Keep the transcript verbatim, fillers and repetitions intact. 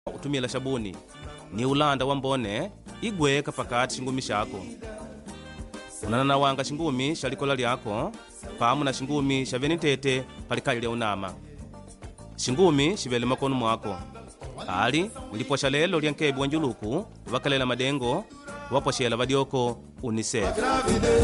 utumila shabuni ni ulanda wambone igweka pakati shingumi shako. Unanana wanga shingumi shalikola lyako pamu na shingumi shaveni tete palikali lya unama. Shingumi shivele makono mwako. Ali lipo shalelo lyankebi wanjuluku wakalela madengo wapo shela vadioko UNICEF.